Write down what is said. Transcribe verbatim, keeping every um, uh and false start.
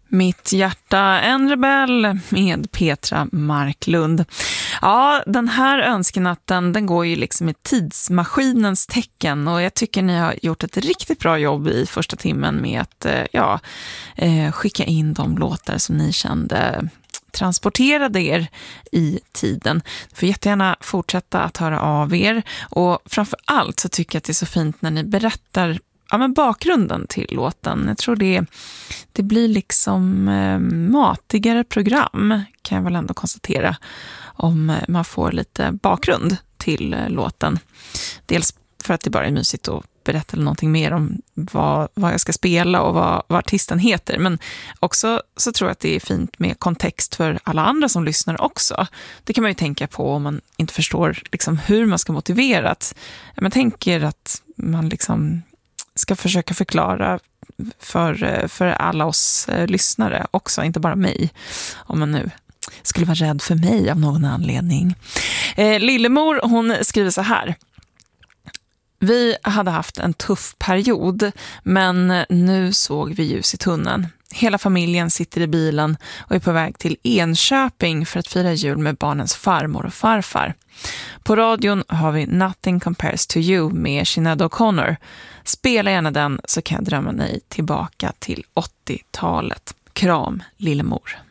Mitt hjärta, en rebell med Petra Marklund. Ja, den här önskenatten, den går ju liksom i tidsmaskinens tecken och jag tycker ni har gjort ett riktigt bra jobb i första timmen med att ja, skicka in de låtar som ni kände transporterade er i tiden. Ni får jättegärna fortsätta att höra av er och framför allt så tycker jag att det är så fint när ni berättar ja, men bakgrunden till låten. Jag tror det, det blir liksom eh, matigare program kan jag väl ändå konstatera om man får lite bakgrund till eh, låten. Dels för att det bara är mysigt att berätta någonting mer om vad, vad jag ska spela och vad, vad artisten heter. Men också så tror jag att det är fint med kontext för alla andra som lyssnar också. Det kan man ju tänka på om man inte förstår liksom, hur man ska motivera. Att, man tänker att man liksom ska försöka förklara för, för alla oss eh, lyssnare också, inte bara mig, om man nu skulle vara rädd för mig av någon anledning. Eh, Lillemor, hon skriver så här: vi hade haft en tuff period, men nu såg vi ljus i tunneln. Hela familjen sitter i bilen och är på väg till Enköping för att fira jul med barnens farmor och farfar. På radion har vi Nothing Compares to You med Sinéad O'Connor. Spela gärna den så kan jag drömma mig tillbaka till åttiotalet. Kram, Lillemor.